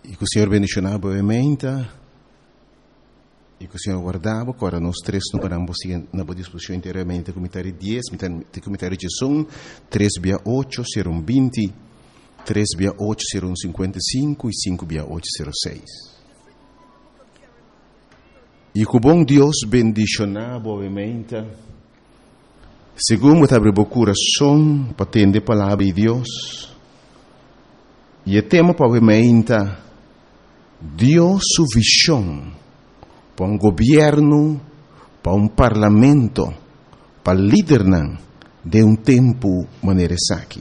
E que o Senhor bendicionava obviamente, e que o Senhor guardava, agora nós três não paramos na boa disposição inteiramente, comentário 10, comentário de som, 3/8, 0120, 3/8, 0155 e 5/8, 06. E que o bom Deus bendicionava obviamente, segundo abre o coração para atender a palavra de Deus, e o tema obviamente, Deus sua visão para governo, para parlamento, para liderar de tempo maneira aqui.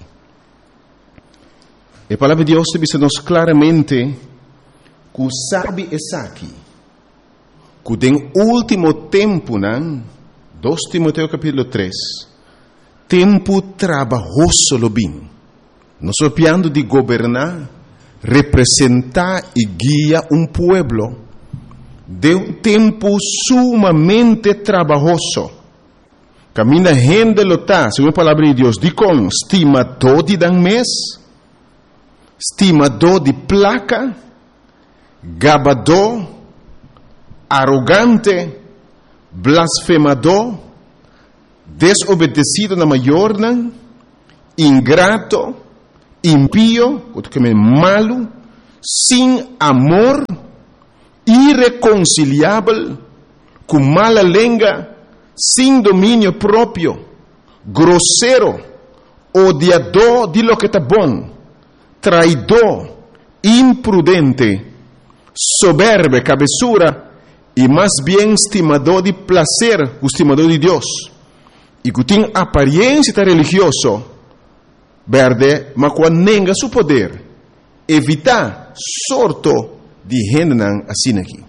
A palavra de Deus diz-nos claramente que o sabe aqui, que no último tempo, 2 Timoteo capítulo 3, tempo trabalhoso lo bem. Nós estamos de governar, representar e guiar pueblo de tempo sumamente trabalhoso. Camina gente lota, segundo a palavra de Deus, de com estimador de dan mês, estimador de placa, gabador, arrogante, blasfemador, desobedecido na maior, ingrato, impío, malo, sem amor, irreconciliável, com mala língua, sem domínio próprio, grosseiro, odiador de lo que está bom, traidor, imprudente, soberbo, cabeçura, e mais bem estimador de prazer, estimador de Deus, e que tem aparência religiosa, verde, mas quando nega seu poder, evitar sorto de gente assim aqui.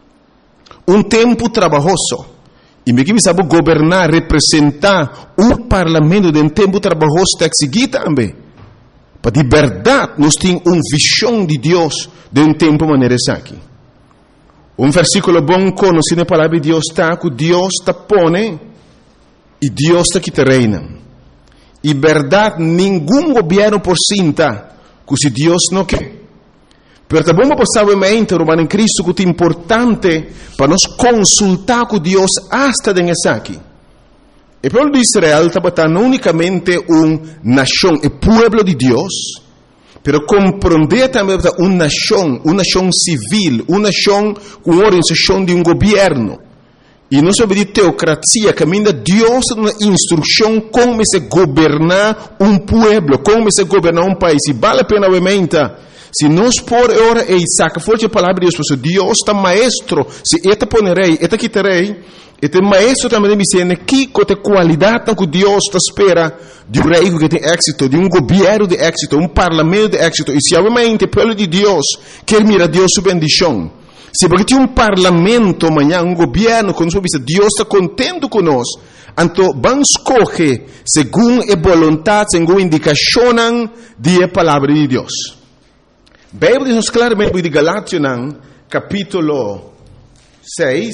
Tempo trabalhoso. E me que sabe governar, representar parlamento de tempo trabalhoso tem que seguir também. Para de verdade, nós temos visão de Deus de tempo maneira aqui. Versículo bom conhecido na palavra de Deus está que Deus está pone e Deus está que te reina. E verdade, nenhum governo por cinta que se Deus não quer. Pero também vamos passar Romano em Cristo que é importante para nós consultar com Deus hasta nessa aqui. O povo de Israel está não unicamente nação, o povo de Deus, pero compreender também uma nação civil, uma nação com organização de governo. E não sobre de teocracia, caminha Deus uma instrução como se governar povo, como se governar país. E vale a pena obviamente. Se nós por hora e saca forte a palavra de Deus, porque Deus está maestro, se eta ponerei, eta quitarei, eta maestro também me ensina que qualidade que Deus está espera de rei que tem êxito, de governo de êxito, parlamento de êxito. E se realmente o povo de Deus quer mirar Deus sua bendição, se porque tem parlamento amanhã, governo, quando Deus está contente conosco, então vamos escolher segundo a vontade, segundo a indicação da palavra de Deus. A Bíblia diz claramente de Galátias, capítulo 6,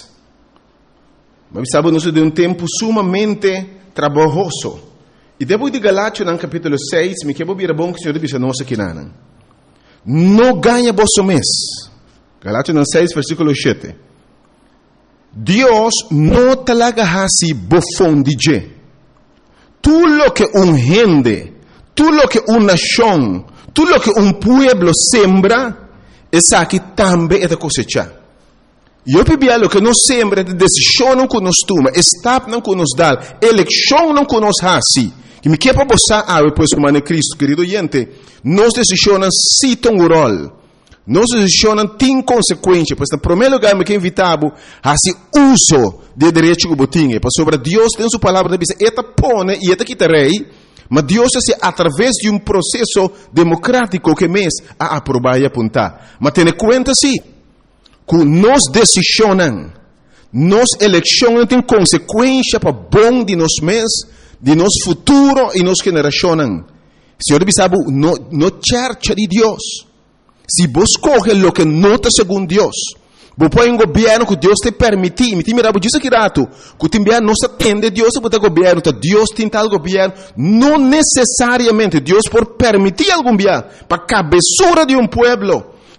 mas sabemos de tempo sumamente trabalhoso. E depois de Galátias, capítulo 6, me quero vir a bom que o Senhor diz a nós aqui. Não ganha vosso mês. Galátias 6, versículo 7. Deus não talaga hasi bofão de je. Tudo lo que gente, tudo lo que nação, tudo o que pueblo sembra, essa aqui também é da cosecha. E eu pedi o que nós sembra, de decisão não que nós toma, estado não que nos dá, eleição não que nos hace. Que me quer para você, depois como é Cristo, querido gente, nós decisões se tem um rol. Nós decisões têm consequência, pois no primeiro lugar me quer invitar a uso de direito que botinha, para sobre Deus tem sua palavra, diz, eta pone e eta quitarei. Mas Deus é através de processo democrático que mês a aprovar e apontar. Mas tenha conta sim, que nós decisões, nós eleições têm consequência para bom de nós mês, de nosso futuro e nossa geração. Senhor sabe, no church de Deus. Se você coge o que nota segundo Deus, você põe governo que Deus te permite. Me mira, diz aqui rato, que te envia não se atende Deus para governo, Deus tem tal governo, não necessariamente Deus por permitir algum dia para cabeçura de pueblo,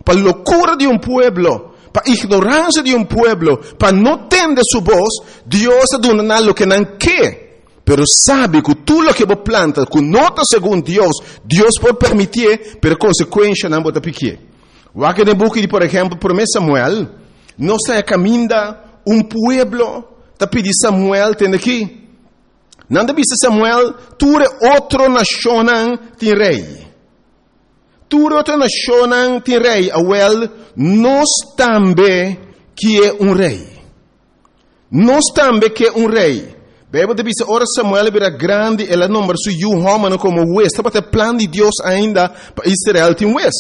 para loucura de pueblo, para ignorancia de pueblo, para no tener su voz, Dios está dando lo que no quiere. Pero sabe que tú lo que vos plantas, que no está según Dios puede permitir, pero consecuencia no te pique. Aqui no book de, por exemplo, 1 Samuel, nós está caminhando pueblo, está pedindo Samuel, tem aqui. Não está pedindo Samuel, tu é outra nação, tem rei. Tu é outra nação, tem rei. Well, nós também que é rei. Nós também que é rei. Bíblia diz, ora Samuel era grande, ela nombra su homem como juez. Está para o plano de Deus ainda para Israel tem juez.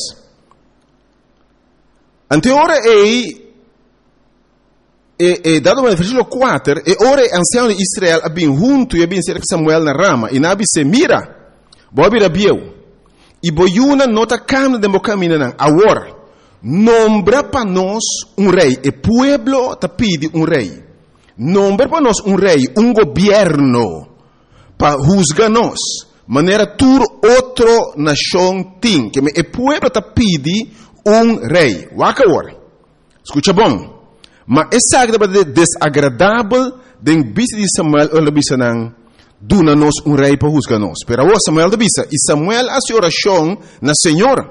Ante ora dado no versículo 4, ora ancião de Israel abin junto e abin cerca Samuel na rama, e nabi se mira, bobi rabieu, e boiuna nota camina de caminho nan, agora, nombra para nós rei, e pueblo te pede rei, nombra para nós rei, governo, para juzgar nós, maneira tur outro nação tem, que e pueblo te pede rei. Waka agora, escuta bom. Mas essa é desagradável den bisa de Samuel ou bisa nang duna nos rei para juzgar nos. Pero agora Samuel bisa e Samuel hace oração na Senhor.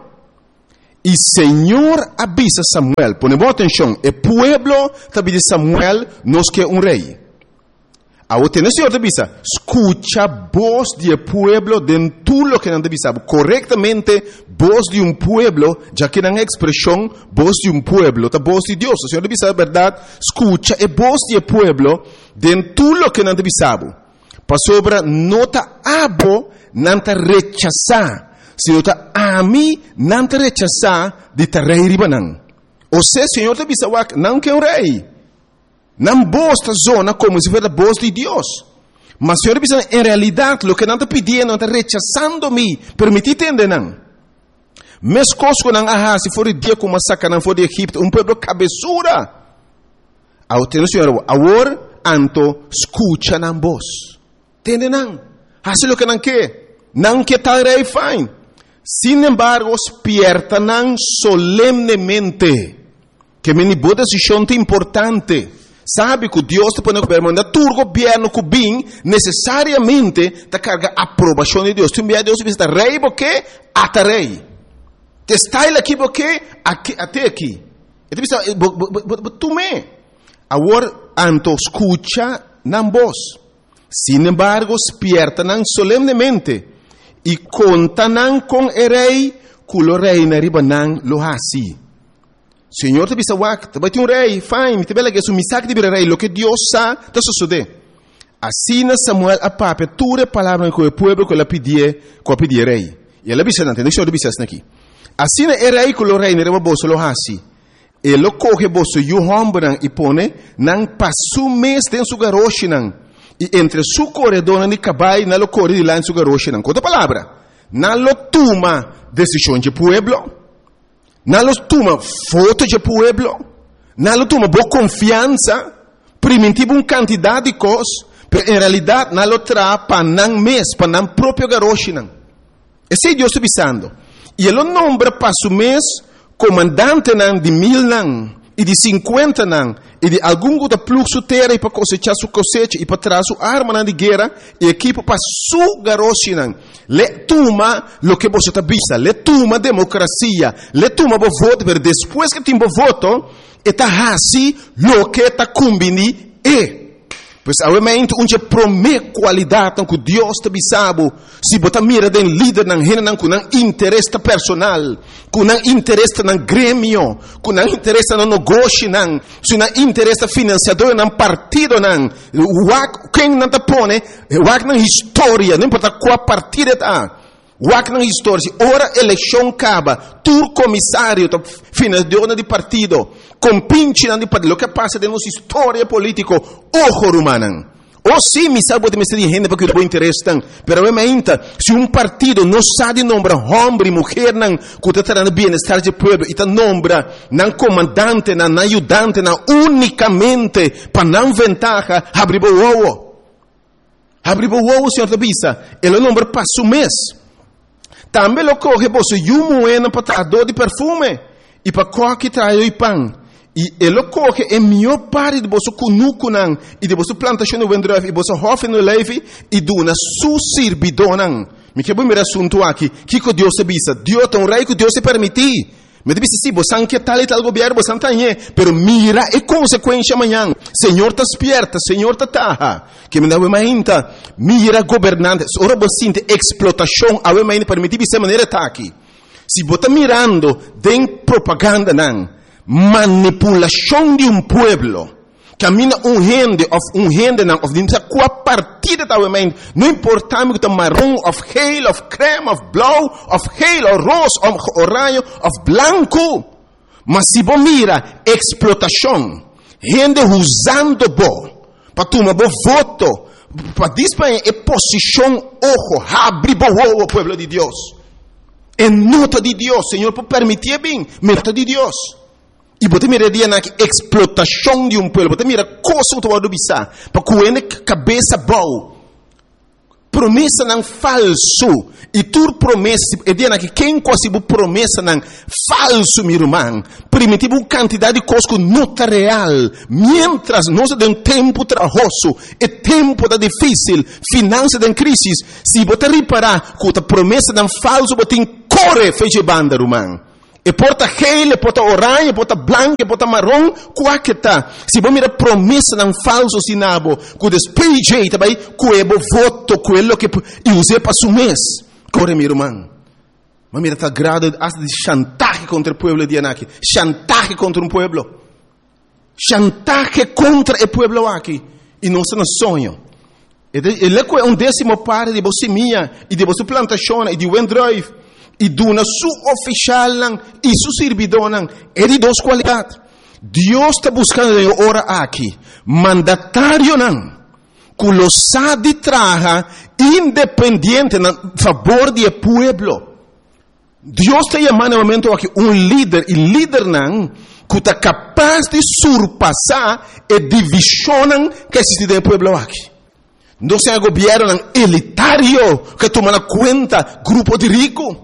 E Senhor avisa Samuel, ponemos atenção, e pueblo tabi de Samuel nos que rei. Agora tem o Senhor avisa, escucha voz de pueblo de tudo lo que não avisa, corretamente voz de pueblo, já que não é expressão voz de pueblo, tá voz de Deus. O Senhor avisa a verdade, escucha e voz de pueblo de tudo lo que não avisa. Para sobre nota abo não te rechazar, se nota ami não te rechazar de te rei ribanan. Ou seja, o Senhor avisa não que rei. Não bosta zona como se fosse a voz de Deus. Mas Senhor diz, em realidade, o que não está pedindo, não está rechazando-me, permitir entender não. Mas coisas que não há, se for o dia como massacre, não for de Egipto, pueblo cabeçura. Ao ter o Senhor, agora, anto, escucha na voz. Entende não? Faz o que não quer. Não quer tal rei, fine. Sin embargo, despierta não solemnemente. Que me boa decisão importante. Sabe que Deus te põe no governo, mas tu governo que bem, necessariamente, te carga a aprovação de Deus. Tu envia Deus e diz, rei, porque até rei. Te está ele aqui, porque até aqui. E tu diz, tu me. Agora, anto, escucha na voz. Sin embargo, despierta não solemnemente. E conta não com o rei, que o rei na riba não lo assim. Senhor te bisa wak, vai ter rei, fine, te bela que é misak de rei, lo que Deus sa, te sucede. Assim Samuel a pape, tudo a palavra que o povo que ela pedia rei. E ela bisa não, tem que bisa aqui. Assim é rei que o rei não era bolso lo hasi. Ele coge bolso e o homem e põe, não passou mês dentro do garoche não. E entre su corredor e cabai, não lo corre de lá em su garoche não. Outra palavra, não lo toma decisão de povo. Não toma foto de pueblo, não toma boa confiança, primitivo quantidade de coisas, mas em realidade não traz para não mês, para não próprio garoche não. Esse é Deus avisando. E ele nombra para su mês comandante não de 1000 não, e de 50 não, e de algum outro fluxo terra e para cosechar sua cosecha, e para trazer sua arma não de guerra, e equipa para su garoche não. Le toma lo que você está vista, le toma democracia, le toma o voto, mas depois que tem o voto, está assim lo que está combinado é. Pois obviamente onde promete qualidade que Deus te bisabo, se botar mira den líder não rena com não interesse personal, com não interesse no grêmio, com não interesse no negócio não, se não interesse financiador não partido não, quem não te põe, na história, não importa qual partido está. Wak na história, ora eleição acaba, tu comissário, financiador de partido, compinche de partido, o que passa de nossa história política, ojo humano. Ou sim, me sabe de me gente porque o interesse tem, pero realmente, se partido não sabe nombrar homem e mulher não, que está trazendo bem-estar do povo, e está nombra não comandante, não ajudante, não unicamente para não ventaja, abrir o ovo. Abrir o ovo, senhor da bisa, ele nombra passo mês. Também lo coge você e um moeda para dor de perfume. e para coque trai o pão. E ele coque é melhor parte de você cunucunan e de você plantação no vendref e você hofe no leve e duna su sirbidonan. Me que bom me assunto aqui. Que Deus se bisa? Deus tão rei que Deus se permitir. Me disse sim, você não quer tal e tal governo, você não tem, pero mira a consequência amanhã. Senhor está esperta, Senhor está taha. Que me dá uma ainda, mira governantes, ora você sente explotação, a uma ainda permitir dessa maneira tá aqui. Se você está mirando, tem propaganda não, manipulação de pueblo. Camina gente não, of dimsa qua partida da uma não importa me que tá marrom, of geel, of creme, of blauw, of geel, of roze, of oranje, of blanco. Mas se você mira explotação, gente usando para tomar voto, para disparar a posição, ojo, abre o pueblo de Deus. É nota de Deus, Senhor, por permitir bem, nota de Deus. E você mira na explotação de pueblo, você mira coisa que você bisa, para que cabeça boa. Promessa não falso. E tu promessa, é dia que quem quase promessa não falso, meu irmão. Primitivo quantidade de coisas que não está real. Mientras nós de tempo trabalhoso, é tempo da difícil, finança da crise. Se você reparar que a promessa não falso, você corre feche banda, irmão. E porta gel, e porta orange, e porta branco, e porta marrom, qual que tá? Se você mira promessa não falso sinabo, que despeje também, que é voto, quello que use para su mês. Corre, meu irmão. Mas mira, tá grado de chantaje contra o pueblo de Anaki. Chantaje contra um pueblo. Chantaje contra o pueblo aqui. E não se sonho. Ele é um décimo parte de você minha, e de você plantação, e de Wendrive. E duna su oficial e su servidor é de duas qualidades. Deus está buscando ora aqui mandatário não, que lo sabe traja independente na favor do pueblo. Deus está chamando no momento aqui líder e líder não que está capaz de surpassar a divisão que existe no pueblo aqui. Não é governo elitário que toma conta grupo de ricos.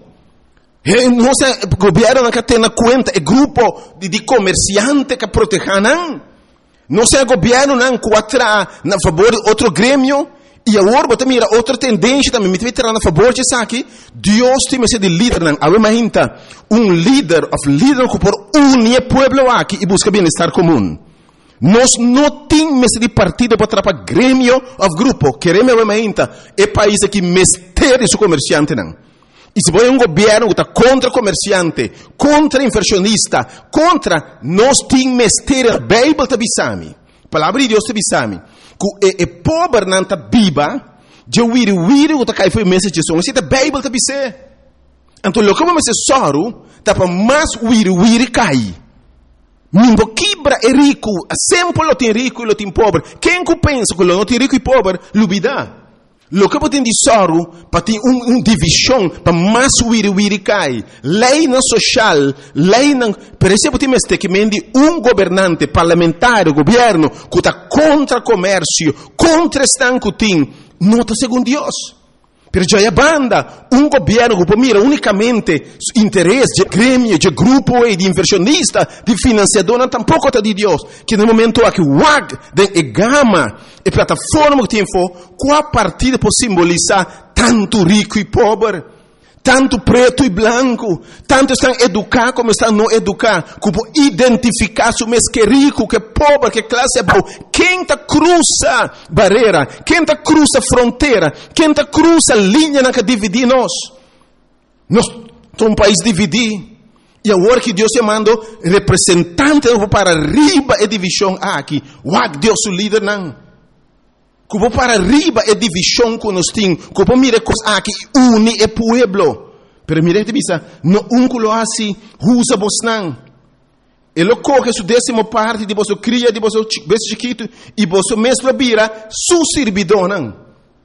Não é governo que tem na conta é grupo de comerciantes que protegem. Não é governo que atrai na favor de outro grêmio. E agora você mira outra tendência também. Me vai na favor de isso aqui. Deus tem esse de líder. Imagina líder que por unir o povo aqui e busca bem-estar comum. Nós não temos esse de partido para atrapalhar grêmio ou grupo. Queremos imagina é país que mistério o comerciante não. E se você é governo que está contra comerciante, contra inversionista, contra, nós temos mistério, a Bíblia está bisami. A palavra de Deus está bisami. Que é pobre não está viva, de wiri que está caindo foi mensagem de som. Assim, a Bíblia está bisami. Então, o que vamos ser soro, está para mais wiri cai. Mingo quebra é rico, sempre lo tem rico e lo tem pobre. Quem que pensa que lo não tem rico e pobre, lubida. Lo que pode dizer para ter divisão para mais wiri cai. Lei não social, lei não. Por exemplo, tem que mendi governante parlamentar, governo que está contra comércio, contra estanco tem, não está segundo Deus. Pero já é banda, governo que mira unicamente interesse de grêmio, de grupo e de inversionista, de financiador, não tampouco está de Deus. Que no momento aqui, de gama, e plataforma que tem qual partida pode simbolizar tanto rico e pobre, tanto preto e branco, tanto estão educados como estão não educados, como identificar se o mês que é rico, que é pobre, que classe é boa. Quem está cruza barreira, quem está cruza fronteira, quem está cruza linha na que divide nós. Nós somos um país dividido. E agora que Deus chamando representante para arriba a divisão aqui, Deus o líder não. Como para arriba é divisão que nós temos. Como mira coisas aqui une o pueblo. Pero mira que bisa, no que lo assim, usa vos não. Ele coge sua décima parte de vosso cria, de vosso bebê chiquito, e vosso mesmo vira su servidor não.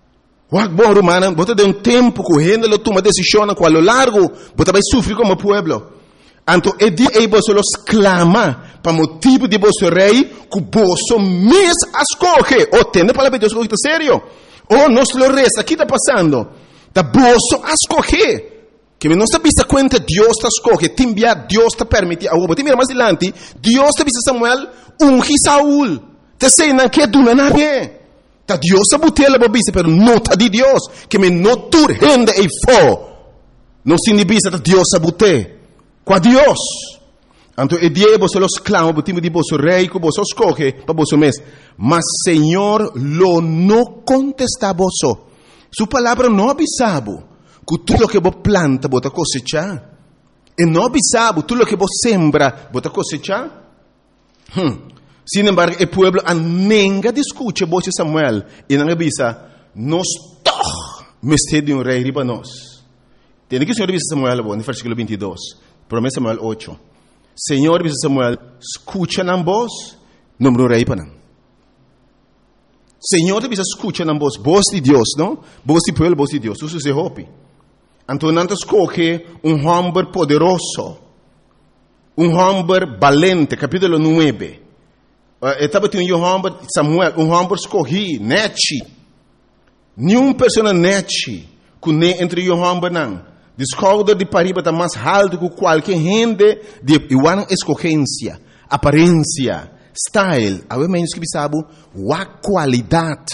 Bom romano, você tem tempo correndo, ele toma decisão a qual largo, você vai sofrer como pueblo. Então, é dia que você clama para motivo de você rei, que você mesmo escolhe. Ou tem para Deus que está sério. Ou nós lo resta, o que está passando? Está você escolhe. Que não está vista cuenta Dios te escoge, te envia, Dios te permite. Agora, te mira mais adiante, Dios te vista Samuel, ungi Saúl. Te sei não que tu não nadie. Ta Dios a butela babisa, pero não ta de Dios. Que me não tur rende e fo. Não se inibisa ta Dios a bute. Qua Dios. Anto e die vos los clamo, botimo di vos rei, que vos escoge, pa vos mes. Mas Señor lo no contesta vos. Su palabra no avisabo. Que tudo que você planta, você cosechar. E não avisabo, tudo que você sembra, você cosechar. Sin embargo, o povo nunca discute você Samuel. E não avisa, nós todos mestre de rei riba nós. Tem que o Senhor avisa Samuel, no versículo 22. Promessa Samuel 8. Senhor avisa Samuel, escucha na voz, número rei para não. Senhor avisa, escucha na voz de Deus, não? Voz de povo, voz de Deus. Isso se hope. Então, não escoge homem poderoso, homem valente, capítulo 9. Estava tendo homem, Samuel, homem escolhido, nete. Nenhuma pessoa nete, que nem entre homem não. Descobre de pariba está mais alto que qualquer gente de igual escolhência, aparência, style. A menos que sabe, a qualidade.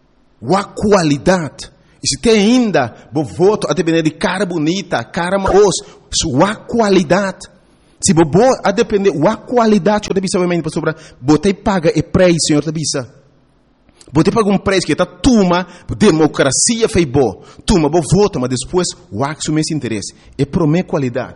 E se tem ainda, vou voto a depender de cara bonita, cara maos, sua qualidade. Se vou a depender da qualidade, eu deve saber sobre, botei paga e preço, Senhor, deve saber. Botei paga preço que está tuma, democracia fez boa. Tuma, vou voto, mas depois, o meu interesse. E para minha qualidade.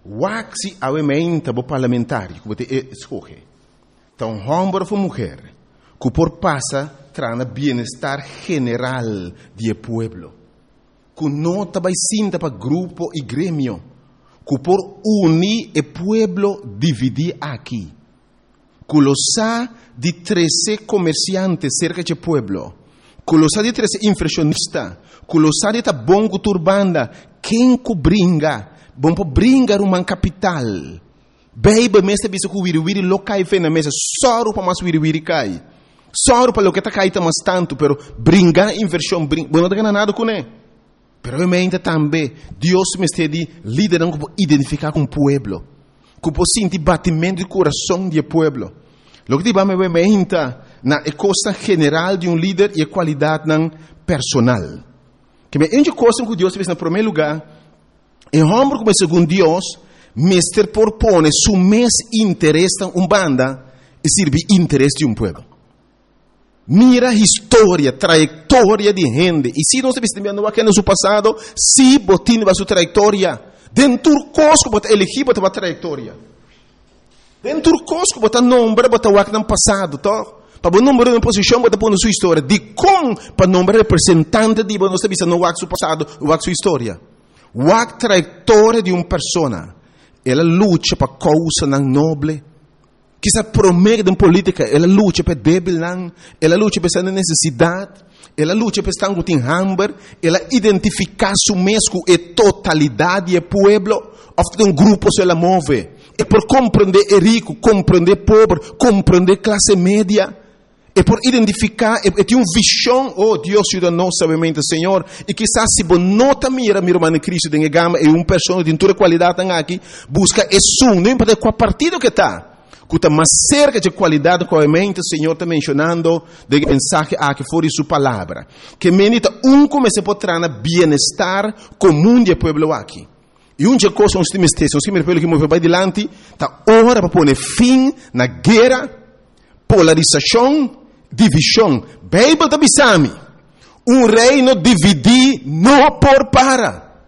Se a emenda, vou parlamentar, que botei escolher. Então, homem ou mulher, que por passa, trana bienestar general do pueblo. Que não vai sinta para grupo e grêmio. Que por unir o pueblo dividir aqui. Que lo sa de 13 comerciantes cerca do pueblo. Que lo sa de 13 inflacionistas. Que lo sa de ta bom turbanda. Quem que bringa? Bom para bringar uma capital. Baby, mestre bisa que wiri lo cai fe na mesa. Soro para mais wiri cai. Só para o que está caindo mais tanto, pero brincar inversão, não tem nada com ele. Pero eu também, Deus me está liderando para identificar com o povo, para sentir batimento do coração do povo. O que vamos ver na costa general de líder e a qualidade personal. Que é uma coisa que Deus fez no primeiro lugar, é homem como segundo Deus, mestre propõe seu mesmo interesse em banda e serve interesse de povo. Mira a história, trajetória de gente. E se não se vendo aqui no seu passado, se botin a sua trajetória, dentro do cosco, bota elegir, bota a trajetória. Dentro do cosco, bota nome, bota o que no passado, tá? Para o número de posição, bota a sua história. De como, para o nome representante de você, você no seu passado, o sua história. A trajetória de uma pessoa, ela luta para causa nobre. Que se promete em política, ela luta para débil, ela luta para essa necessidade, ela luta para estar com hambre, ela identifica su mesmo e totalidade do povo, ofta um grupo se ela move, e por compreender o rico, compreender o pobre, compreender a classe média, e por identificar, e tem uma visão, oh Deus ajuda nós, sabemente, Senhor, e quizás se você não mira, meu irmão Cristo, tem gama, e uma pessoa de toda qualidade aqui, busca isso, não importa qual partido que está, que está mais cerca de qualidade com a mente, o Senhor está mencionando de mensagem que foi sua palavra. Que menita comece a trazer bem-estar comum do povo aqui. E uma coisa, que me repete que me vai adiante, está hora para pôr fim na guerra, polarização, divisão. Bíblia da Bisami. Reino dividir não por para.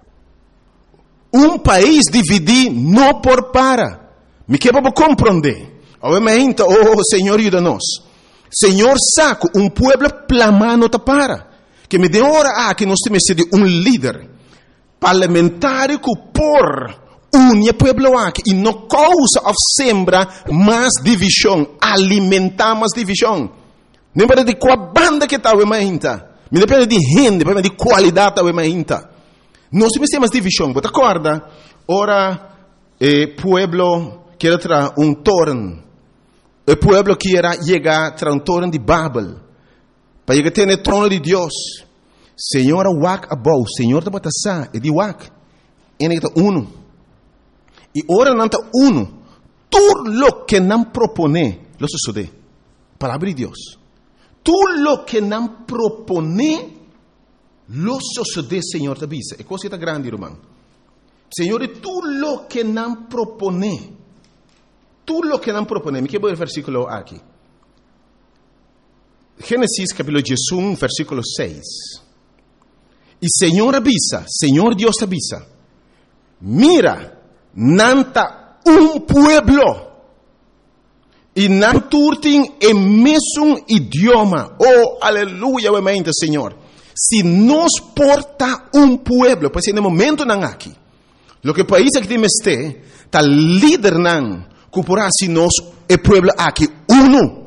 País dividir não por para. Me quebra para compreender. Obviamente, oh Senhor, ajuda-nos. Senhor, saco, povo plamano ta para. Que me dê hora que nós temos de líder parlamentar que por unir povo aqui e não causa of sembra mais divisão, alimentar mais divisão. Não depende de qual banda que está, não depende de gente, depende de qualidade da nós temos mais divisão. Você acorda? Ora, povo quer trazer torno. O povo quer chegar a torno de Babel. Para chegar a ter o trono de Deus. Senhor, wak abou. Senhor, está batendo e de wak. enigta uno. Y ahora nanta uno. Todo lo que nan propone, lo sucede. Palabra de Dios. Todo lo que nan propone, lo sucede, Señor, te avisa. Es cosa grande, hermano. Señor, todo lo que nan propone. Todo lo que nan propone. Me quiero ver el versículo aquí. Génesis capítulo 11, versículo 6. Y Señor avisa, Señor Dios avisa. Mira, nanta un pueblo. Y nanturtin en mesmo idioma. Oh, aleluya, obviamente, Señor. Si nos porta un pueblo, pues en el momento nan aquí, lo que país que tiene este, tal líder nan, cupora si nos el pueblo aquí, uno.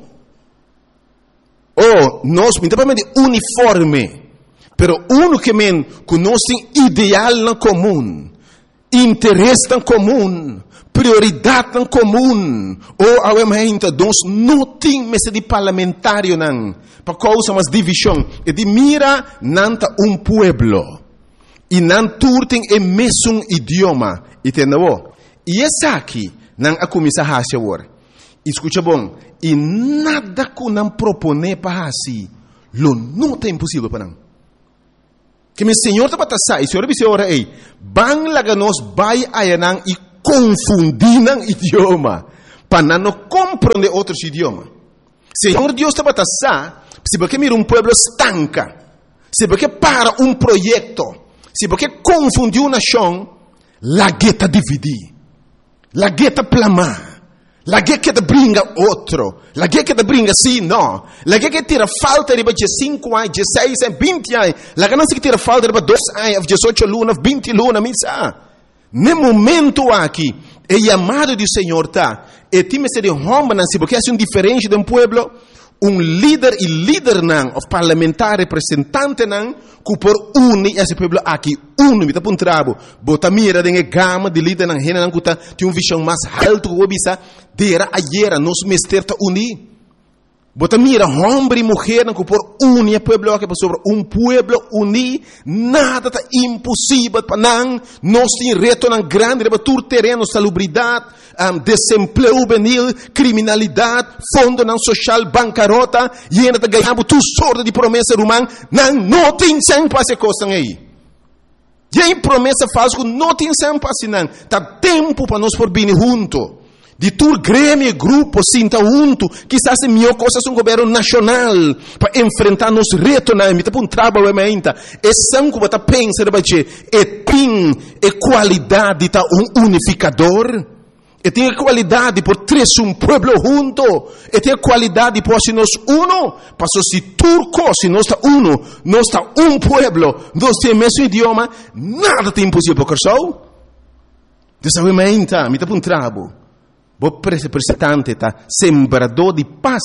Oh, nos, minimamente uniforme, pero uno que men conoce ideal en común, interés en común, prioridade em comum, ou obviamente nós não temos de parlamentário não, para causa mais divisão, e de mira nanta pueblo, e não turtem o mesmo idioma, entendeu? E essa aqui, não a começar a fazer agora. Escuta bom, e nada que não propõe para assim, não é impossível para não. Que meu Senhor está para passar, e o Senhor disse agora, ei, bang laga nós vai ayanang e confundindo idioma, para não compreender outros idiomas. Senhor Deus está para passar, se porque mira pueblo estanca, se porque para projeto, se porque confundiu uma nação, la gueta dividir, la gueta plamar. La gueta bringa outro, la gueta bringa sim, não. La gueta tira falta de 5 anos, 16 anos, 20 anos. La ganância que tira falta de 2 anos, 18 lunas, 20 lunas, misa. No momento aqui, é chamado do Senhor, tá? E time se de homem, não se porque é diferente de pueblo, líder e líder não, o parlamentar representante não, que por unir esse pueblo aqui, me tá para trabo, bota mira de gama de líder não, rena não que tá, tem visão mais alto que o bisa, dera ayer, nos mester tá unir. Bota mira, homem e mulher não que por unir pueblo aqui, sobre pueblo unir, nada tá impossível para não, nós tem reto não grande, para tur terreno, salubridade, desemprego juvenil, criminalidade, fundo não social, bancarrota, e ainda tá ganhando tu sorte de promessa humana, não tem sem passe coisa aí. E aí promessa falsa, não tem sem passe não, tá tempo para nós por vir junto. De tur grêmio, grupo, sinta junto, quizás é melhor coisa um governo nacional para enfrentar nos retos na emita para trabalho ementa. É sangue para pensar bache, tem qualidade tá unificador. E tem qualidade por três pueblo junto. E tem qualidade por se nós uno, passo se turco, se nós está uno, nós está pueblo, nós tem mesmo idioma, nada tem impossível para o Dessa ementa, emita para trabalho. O representante tá sembrador de paz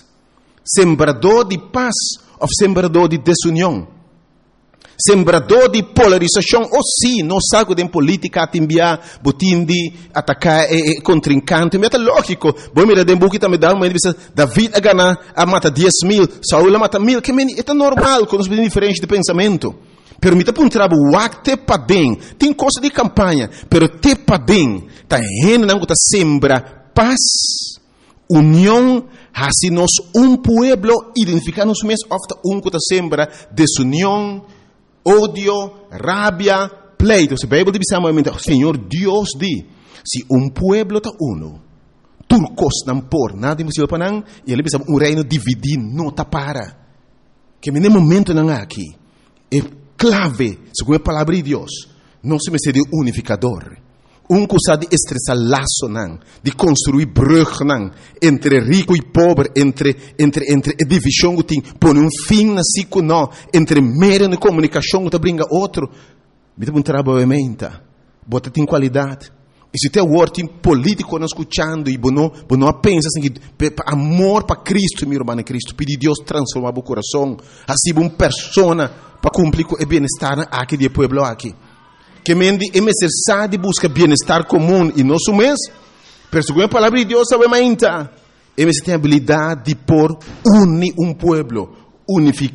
ou sembrador de desunião, sembrador de polarização, ou sim, não sabe de política a enviar, botim de atacar contrincante, mas é lógico, bom mira de buki também dá uma entrevista, David a ganhar, a mata 10,000, Saul a mata 1,000, que é normal, com os diferentes de pensamento. Pero me tá para trabalho, o acte para bem, tem coisa de campanha, pero te para bem, tá rena não tá sembra paz, união, assim nós pueblo identificar-nos mesmo, ofta que tá sembra desunião, ódio, rabia, pleito. Se a Bíblia diz amamente, Senhor Deus diz, se pueblo tá uno, turcos não por nada impossível para não, e ele diz reino dividido não tá para, que no momento não aqui é clave, segundo a palavra de Deus, não se me de unificador. Coisa de estressar laço, não, de construir brug, não, entre rico e pobre, entre divisão que tem, põe fim na cico, não, entre meio de comunicação que brinca outro, me dá trabalho ementa, bota tem qualidade. E se tem word político não escutando e não pensa assim que amor para Cristo, meu irmão Cristo, pedir Deus transformar o coração, assim uma persona para cumprir o bem-estar aqui do povo aqui. Que mendi é necessário buscar bem-estar comum e nosso mês, pero segundo a palavra de Deus, obviamente, é necessário ter a habilidade de por unir pueblo,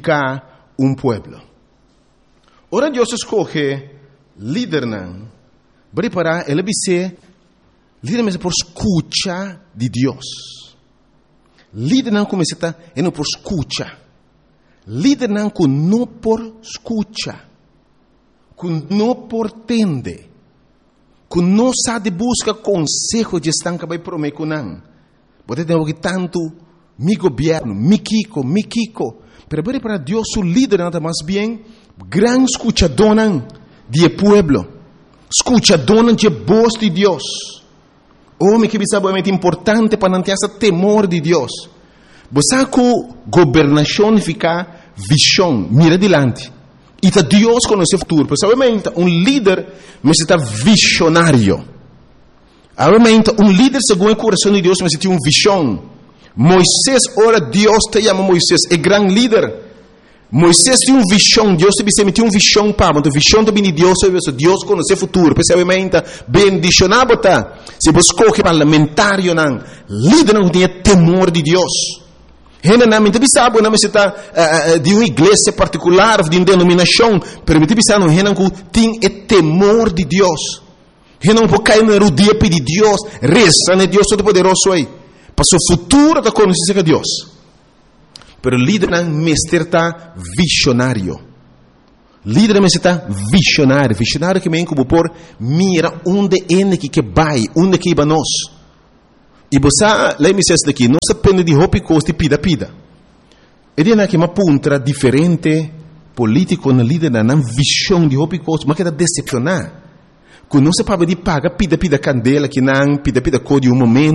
unificar pueblo. Ora Deus escolhe líder não, Preparar, ele dice, líder mesmo por escucha de Deus. Líder não começa a é não por escucha. Líder não por escucha. Não por tende. Não sabe busca consejo de estar que vai prometer com não. Você tem que tanto mi governo, mi Kiko. Pero para Deus o líder nada mais bem gran escuchador de pueblo. Escuchador de voz de Deus. Homem que sabe é importante para não ter esse temor de Deus. Você que governação fica visão, mira adiante. E tá Deus conhece o futuro. Porque obviamente líder necessita visionário. Obviamente líder segundo o coração de Deus necessita visão. Moisés, ora Deus te chama Moisés, é grande líder. Moisés tinha uma visão, Deus te disse, tinha uma visão para, mas a visão também de Deus, Deus conhece o futuro, percebamente, bendicionado, tá? Se você escolhe parlamentário, não, líder não tinha temor de Deus. Generalmente, sabe, não está de uma igreja particular, de uma denominação, permite pensar, não, não tem temor de Deus. Não pode cair no dia pedir Deus, reza, né, Deus todo-poderoso aí. Para o futuro da conhecer de Deus. Pero líder não está visionário. Líder não está visionário. Visionário que vem como por mira onde é que vai, onde que vai nós. E você, lá me diz daqui, não se depende de roupa e costa pida. Ele é que uma ponta diferente político na líder não visão de roupa e costa, mas que está decepcionar. Quando não se pode pagar pida candela que não pida cor de momento.